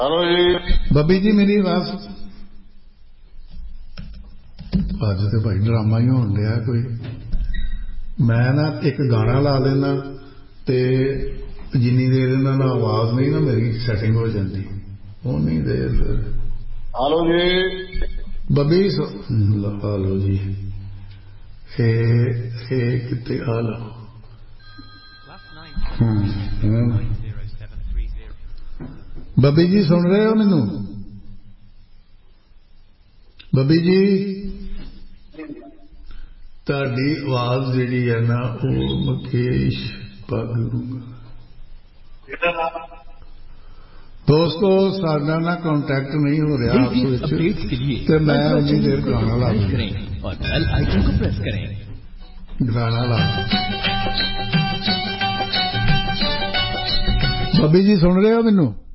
Hello जी बब्बी जी मेरी आवाज अज तो भाई ड्रामा ही होन दिया कोई मैं ना एक गाना ला देना ते जिन्नी देर इन्हां नाल आवाज नहीं ना मेरी सैटिंग हो जाती उन्नी देर फिर हेलो जी बब्बी हालो जी कितने हालो बब्बी जी सुन रहे हो मैनू बब्बी जी ਤੁਹਾਡੀ आवाज जी है ना वो मुकेश पग दोस्तों साडा ना कॉन्टैक्ट नहीं हो रहा आपस अपडेट्स के लिए तो मैं उन्नी देर गाना ला करें और बेल आइकन को प्रेस करें। गाना ला बब्बी जी सुन रहे हो मैनू